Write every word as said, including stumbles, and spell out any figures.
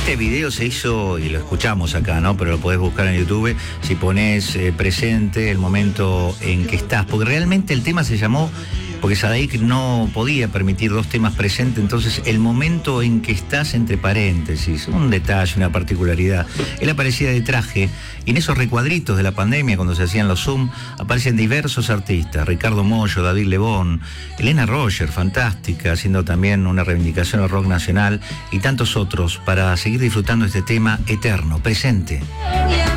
Este video se hizo, y lo escuchamos acá, ¿no? Pero lo podés buscar en YouTube, si pones eh, presente el momento en que estás, porque realmente el tema se llamó, porque Sadaik no podía permitir dos temas presentes, entonces el momento en que estás entre paréntesis, un detalle, una particularidad. Él aparecía de traje, y en esos recuadritos de la pandemia, cuando se hacían los Zoom, aparecen diversos artistas: Ricardo Mollo, David Lebón, Elena Roger, fantástica, haciendo también una reivindicación al rock nacional, y tantos otros, para seguir disfrutando este tema eterno, presente.